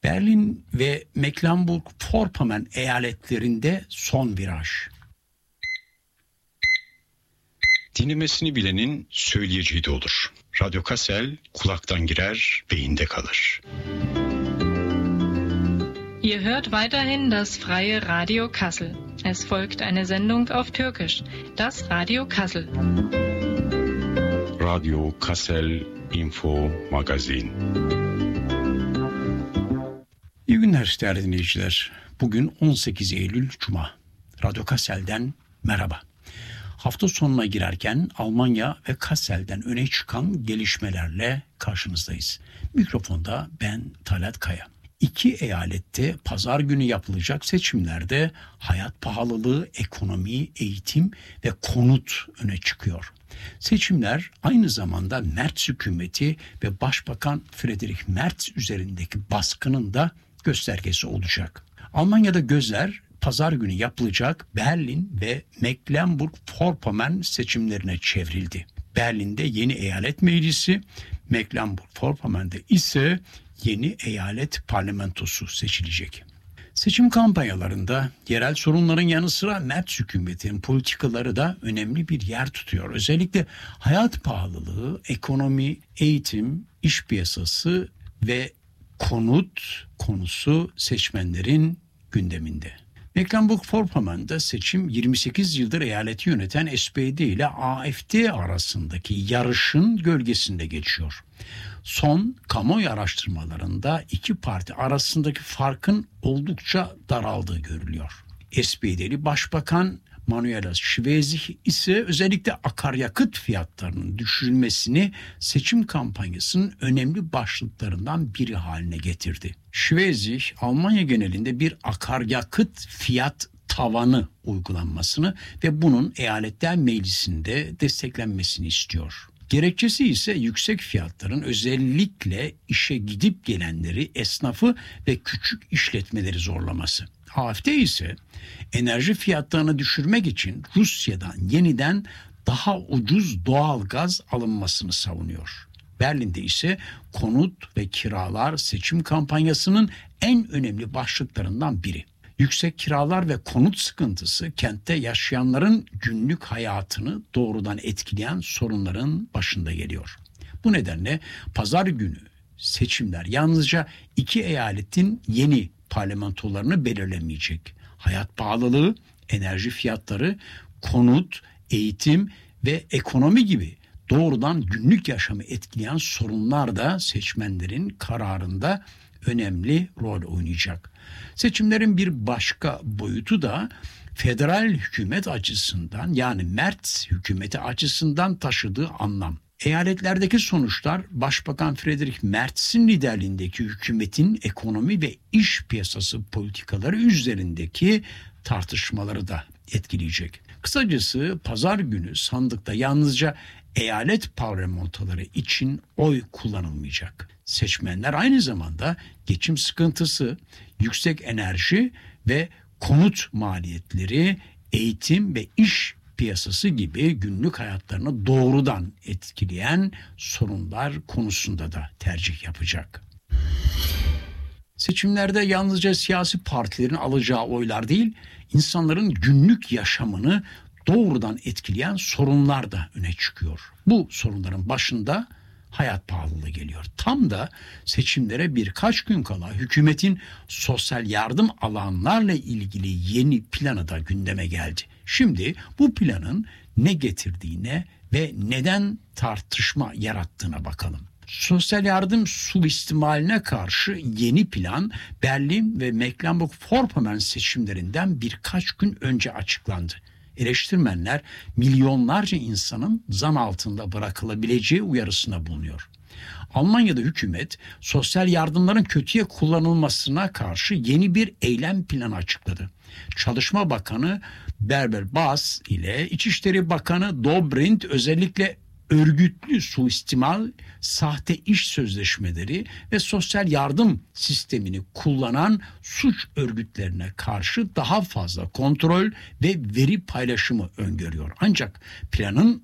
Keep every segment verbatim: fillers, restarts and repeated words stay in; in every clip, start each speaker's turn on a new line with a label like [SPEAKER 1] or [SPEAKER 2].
[SPEAKER 1] Berlin ve Mecklenburg-Vorpommern eyaletlerinde son viraj.
[SPEAKER 2] Dinlemesini bilenin söyleyeceği de olur. Radyo Kassel kulaktan girer, beyinde kalır.
[SPEAKER 3] Ihr hört weiterhin das freie Radio Kassel. Es folgt eine Sendung auf Türkisch, das Radio Kassel.
[SPEAKER 2] Radio Kassel Info Magazin.
[SPEAKER 1] İyi günler değerli dinleyiciler. Bugün on sekiz Eylül Cuma. Radyo Kassel'den merhaba. Hafta sonuna girerken Almanya ve Kassel'den öne çıkan gelişmelerle karşınızdayız. Mikrofonda ben Talat Kaya. İki eyalette pazar günü yapılacak seçimlerde hayat pahalılığı, ekonomi, eğitim ve konut öne çıkıyor. Seçimler aynı zamanda Merz hükümeti ve Başbakan Friedrich Merz üzerindeki baskının da göstergesi olacak. Almanya'da gözler pazar günü yapılacak Berlin ve Mecklenburg-Vorpommern seçimlerine çevrildi. Berlin'de yeni eyalet meclisi, Mecklenburg-Vorpommern'de ise yeni eyalet parlamentosu seçilecek. Seçim kampanyalarında yerel sorunların yanı sıra Merz hükümetinin politikaları da önemli bir yer tutuyor. Özellikle hayat pahalılığı, ekonomi, eğitim, iş piyasası ve konut konusu seçmenlerin gündeminde. Mecklenburg-Vorpommern'da seçim yirmi sekiz yıldır eyaleti yöneten S P D ile A F D arasındaki yarışın gölgesinde geçiyor. Son kamuoyu araştırmalarında iki parti arasındaki farkın oldukça daraldığı görülüyor. S P D'li Başbakan Manuela Schwesig ise özellikle akaryakıt fiyatlarının düşürülmesini seçim kampanyasının önemli başlıklarından biri haline getirdi. Schwesig, Almanya genelinde bir akaryakıt fiyat tavanı uygulanmasını ve bunun eyaletler meclisinde desteklenmesini istiyor. Gerekçesi ise yüksek fiyatların özellikle işe gidip gelenleri, esnafı ve küçük işletmeleri zorlaması. A F D ise enerji fiyatlarını düşürmek için Rusya'dan yeniden daha ucuz doğal gaz alınmasını savunuyor. Berlin'de ise konut ve kiralar seçim kampanyasının en önemli başlıklarından biri. Yüksek kiralar ve konut sıkıntısı kentte yaşayanların günlük hayatını doğrudan etkileyen sorunların başında geliyor. Bu nedenle pazar günü seçimler yalnızca iki eyaletin yeni parlamentolarını belirlemeyecek. Hayat pahalılığı, enerji fiyatları, konut, eğitim ve ekonomi gibi doğrudan günlük yaşamı etkileyen sorunlar da seçmenlerin kararında önemli rol oynayacak. Seçimlerin bir başka boyutu da federal hükümet açısından, yani Merz hükümeti açısından taşıdığı anlam. Eyaletlerdeki sonuçlar Başbakan Friedrich Merz'in liderliğindeki hükümetin ekonomi ve iş piyasası politikaları üzerindeki tartışmaları da etkileyecek. Kısacası pazar günü sandıkta yalnızca eyalet parlamentoları için oy kullanılmayacak. Seçmenler aynı zamanda geçim sıkıntısı, yüksek enerji ve konut maliyetleri, eğitim ve iş piyasası gibi günlük hayatlarını doğrudan etkileyen sorunlar konusunda da tercih yapacak. Seçimlerde yalnızca siyasi partilerin alacağı oylar değil, insanların günlük yaşamını doğrudan etkileyen sorunlar da öne çıkıyor. Bu sorunların başında hayat pahalılığı geliyor. Tam da seçimlere birkaç gün kala hükümetin sosyal yardım alanlarla ilgili yeni planı da gündeme geldi. Şimdi bu planın ne getirdiğine ve neden tartışma yarattığına bakalım. Sosyal yardım suistimaline karşı yeni plan Berlin ve Mecklenburg-Vorpommern seçimlerinden birkaç gün önce açıklandı. Eleştirmenler milyonlarca insanın zan altında bırakılabileceği uyarısına bulunuyor. Almanya'da hükümet sosyal yardımların kötüye kullanılmasına karşı yeni bir eylem planı açıkladı. Çalışma Bakanı Berber Bas ile İçişleri Bakanı Dobrindt özellikle örgütlü suistimal, sahte iş sözleşmeleri ve sosyal yardım sistemini kullanan suç örgütlerine karşı daha fazla kontrol ve veri paylaşımı öngörüyor. Ancak planın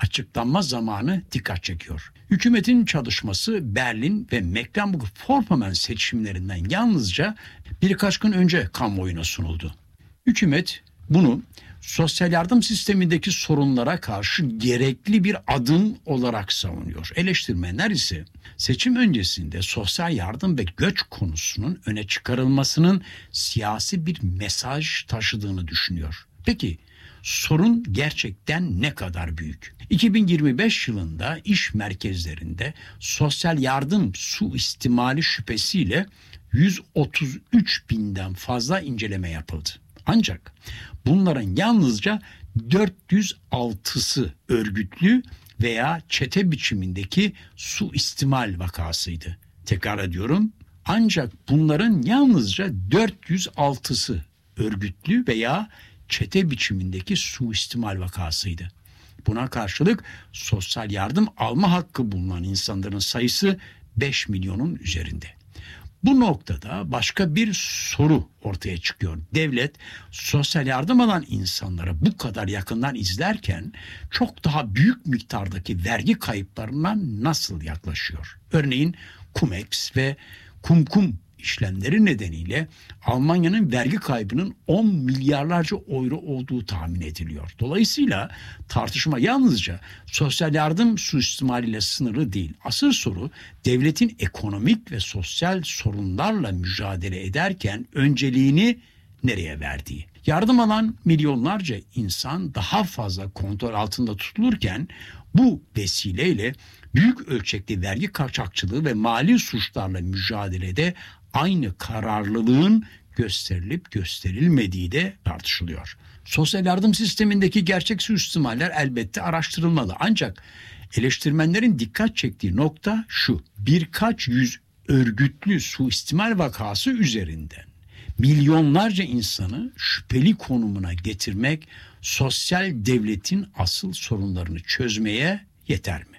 [SPEAKER 1] açıklanma zamanı dikkat çekiyor. Hükümetin çalışması Berlin ve Mecklenburg-Vorpommern seçimlerinden yalnızca birkaç gün önce kamuoyuna sunuldu. Hükümet bunu sosyal yardım sistemindeki sorunlara karşı gerekli bir adım olarak savunuyor. Eleştirmenler ise seçim öncesinde sosyal yardım ve göç konusunun öne çıkarılmasının siyasi bir mesaj taşıdığını düşünüyor. Peki sorun gerçekten ne kadar büyük? iki bin yirmi beş yılında iş merkezlerinde sosyal yardım suistimali şüphesiyle yüz otuz üç binden fazla inceleme yapıldı. Ancak bunların yalnızca dört yüz altısı örgütlü veya çete biçimindeki suistimal vakasıydı. Tekrar ediyorum. Ancak bunların yalnızca dört yüz altısı örgütlü veya çete biçimindeki suistimal vakasıydı. Buna karşılık sosyal yardım alma hakkı bulunan insanların sayısı beş milyonun üzerinde. Bu noktada başka bir soru ortaya çıkıyor. Devlet sosyal yardım alan insanları bu kadar yakından izlerken çok daha büyük miktardaki vergi kayıplarına nasıl yaklaşıyor? Örneğin Cum-Ex ve Cum-Cum işlemleri nedeniyle Almanya'nın vergi kaybının on milyarlarca euro olduğu tahmin ediliyor. Dolayısıyla tartışma yalnızca sosyal yardım suistimaliyle sınırlı değil. Asıl soru devletin ekonomik ve sosyal sorunlarla mücadele ederken önceliğini nereye verdiği. Yardım alan milyonlarca insan daha fazla kontrol altında tutulurken bu vesileyle büyük ölçekli vergi kaçakçılığı ve mali suçlarla mücadelede aynı kararlılığın gösterilip gösterilmediği de tartışılıyor. Sosyal yardım sistemindeki gerçek suistimaller elbette araştırılmalı. Ancak eleştirmenlerin dikkat çektiği nokta şu: birkaç yüz örgütlü suistimal vakası üzerinden milyonlarca insanı şüpheli konumuna getirmek sosyal devletin asıl sorunlarını çözmeye yeter mi?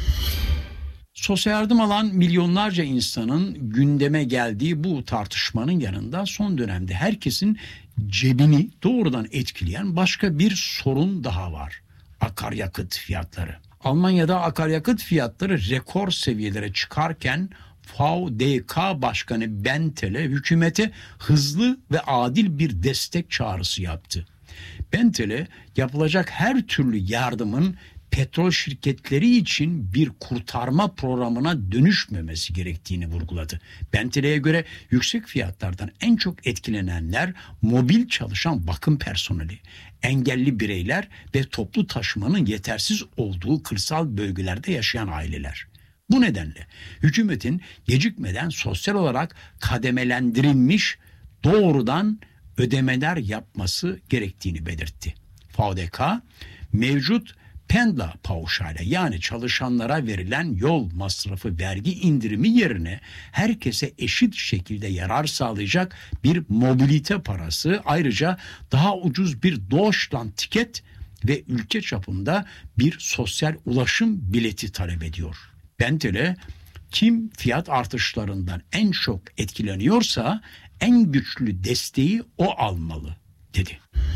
[SPEAKER 1] Sosyal yardım alan milyonlarca insanın gündeme geldiği bu tartışmanın yanında son dönemde herkesin cebini doğrudan etkileyen başka bir sorun daha var: akaryakıt fiyatları. Almanya'da akaryakıt fiyatları rekor seviyelere çıkarken V D K Başkanı Bentele hükümete hızlı ve adil bir destek çağrısı yaptı. Bentele yapılacak her türlü yardımın petrol şirketleri için bir kurtarma programına dönüşmemesi gerektiğini vurguladı. Bentele'ye göre yüksek fiyatlardan en çok etkilenenler mobil çalışan bakım personeli, engelli bireyler ve toplu taşımanın yetersiz olduğu kırsal bölgelerde yaşayan aileler. Bu nedenle hükümetin gecikmeden sosyal olarak kademelendirilmiş doğrudan ödemeler yapması gerektiğini belirtti. V D K mevcut Pendla pauşale, yani çalışanlara verilen yol masrafı vergi indirimi yerine herkese eşit şekilde yarar sağlayacak bir mobilite parası, ayrıca daha ucuz bir Deutschland-Ticket ve ülke çapında bir sosyal ulaşım bileti talep ediyor. Bentele, kim fiyat artışlarından en çok etkileniyorsa en güçlü desteği o almalı dedi.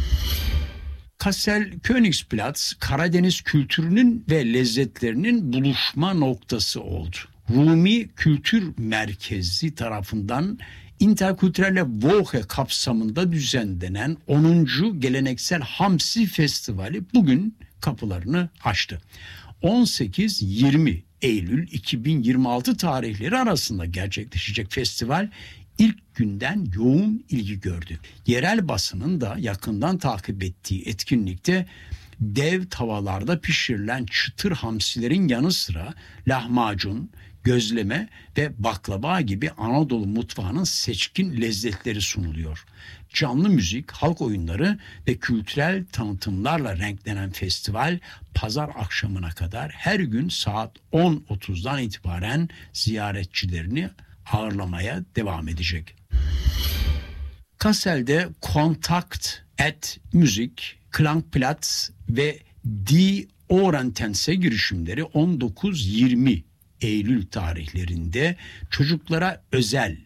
[SPEAKER 1] Kassel-Königsplatz, Karadeniz kültürünün ve lezzetlerinin buluşma noktası oldu. Rumi Kültür Merkezi tarafından Interkulturelle Woche kapsamında düzenlenen onuncu Geleneksel Hamsi Festivali bugün kapılarını açtı. on sekiz yirmi Eylül iki bin yirmi altı tarihleri arasında gerçekleşecek festival İlk günden yoğun ilgi gördü. Yerel basının da yakından takip ettiği etkinlikte dev tavalarda pişirilen çıtır hamsilerin yanı sıra lahmacun, gözleme ve baklava gibi Anadolu mutfağının seçkin lezzetleri sunuluyor. Canlı müzik, halk oyunları ve kültürel tanıtımlarla renklenen festival pazar akşamına kadar her gün saat on otuzdan itibaren ziyaretçilerini ağırlamaya devam edecek. Kassel'de Kontakt et Müzik, Klangplatz ve Die Ohrentänze girişimleri on dokuz yirmi Eylül tarihlerinde çocuklara özel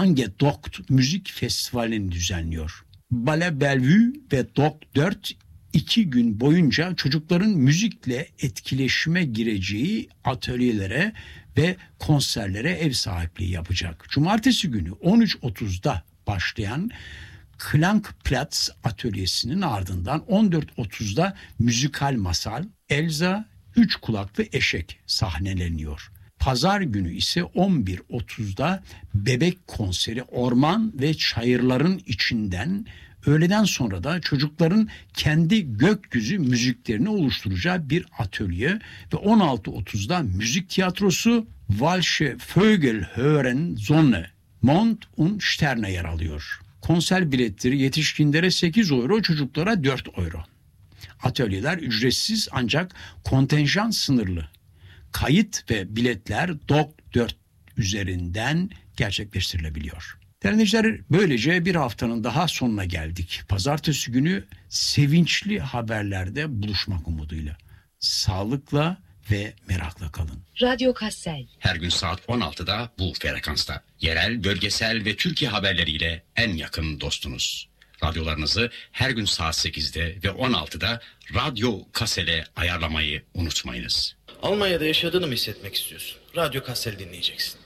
[SPEAKER 1] Angedokt Müzik Festivali'ni düzenliyor. Ballet Bellevue ve Dock dört iki gün boyunca çocukların müzikle etkileşime gireceği atölyelere ve konserlere ev sahipliği yapacak. Cumartesi günü on üç otuzda başlayan Klangplatz atölyesinin ardından on dört otuzda müzikal masal Elsa Üç Kulaklı Eşek sahneleniyor. Pazar günü ise on bir otuzda bebek konseri orman ve çayırların içinden, öğleden sonra da çocukların kendi gökyüzü müziklerini oluşturacağı bir atölye ve on altı otuzda müzik tiyatrosu Walsche Vögel hören Sonne, Mond und Sterne yer alıyor. Konser biletleri yetişkinlere sekiz euro, çocuklara dört euro. Atölyeler ücretsiz ancak kontenjan sınırlı. Kayıt ve biletler Dok dört üzerinden gerçekleştirilebiliyor. Dinleyiciler, böylece bir haftanın daha sonuna geldik. Pazartesi günü sevinçli haberlerde buluşmak umuduyla. Sağlıkla ve merakla kalın.
[SPEAKER 4] Radyo Kassel.
[SPEAKER 5] Her gün saat on altıda bu frekansta. Yerel, bölgesel ve Türkiye haberleriyle en yakın dostunuz. Radyolarınızı her gün saat sekizde ve on altıda Radyo Kassel'e ayarlamayı unutmayınız.
[SPEAKER 6] Almanya'da yaşadığını mı hissetmek istiyorsun? Radyo Kassel dinleyeceksin.